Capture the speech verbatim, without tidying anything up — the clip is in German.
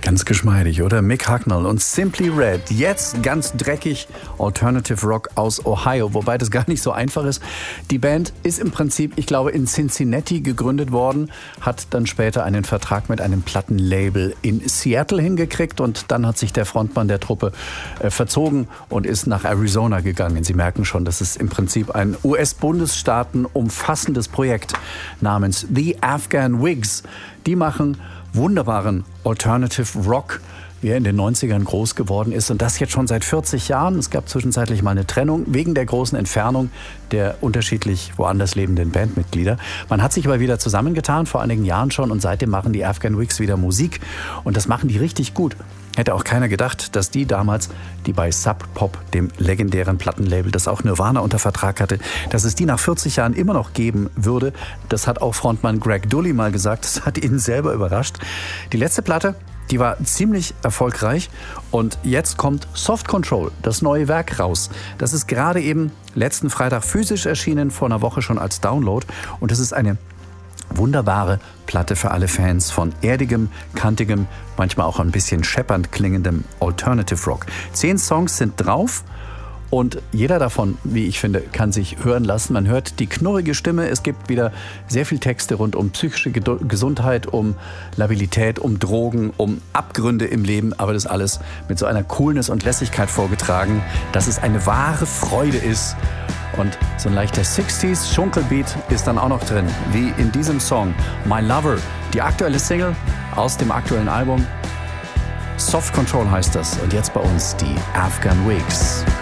Ganz geschmeidig, oder? Mick Hucknall und Simply Red. Jetzt ganz dreckig Alternative Rock aus Ohio, wobei das gar nicht so einfach ist. Die Band ist im Prinzip, ich glaube, in Cincinnati gegründet worden, hat dann später einen Vertrag mit einem Plattenlabel in Seattle hingekriegt und dann hat sich der Frontmann der Truppe äh, verzogen und ist nach Arizona gegangen. Sie merken schon, das ist im Prinzip ein U S-Bundesstaaten umfassendes Projekt namens The Afghan Whigs. Die machen wunderbaren Alternative Rock, wie er in den neunzigern groß geworden ist. Und das jetzt schon seit vierzig Jahren. Es gab zwischenzeitlich mal eine Trennung wegen der großen Entfernung der unterschiedlich woanders lebenden Bandmitglieder. Man hat sich aber wieder zusammengetan, vor einigen Jahren schon. Und seitdem machen die Afghan Whigs wieder Musik. Und das machen die richtig gut. Hätte auch keiner gedacht, dass die damals, die bei Sub Pop, dem legendären Plattenlabel, das auch Nirvana unter Vertrag hatte, dass es die nach vierzig Jahren immer noch geben würde. Das hat auch Frontmann Greg Dulli mal gesagt. Das hat ihn selber überrascht. Die letzte Platte, die war ziemlich erfolgreich. Und jetzt kommt Soft Control, das neue Werk, raus. Das ist gerade eben letzten Freitag physisch erschienen, vor einer Woche schon als Download. Und das ist eine wunderbare Platte für alle Fans von erdigem, kantigem, manchmal auch ein bisschen scheppernd klingendem Alternative Rock. Zehn Songs sind drauf und jeder davon, wie ich finde, kann sich hören lassen. Man hört die knurrige Stimme. Es gibt wieder sehr viel Texte rund um psychische Gesundheit, um Labilität, um Drogen, um Abgründe im Leben. Aber das alles mit so einer Coolness und Lässigkeit vorgetragen, dass es eine wahre Freude ist. Und so ein leichter sechziger Schunkelbeat ist dann auch noch drin, wie in diesem Song My Lover, die aktuelle Single aus dem aktuellen Album. Soft Control heißt das. Und jetzt bei uns die Afghan Whigs.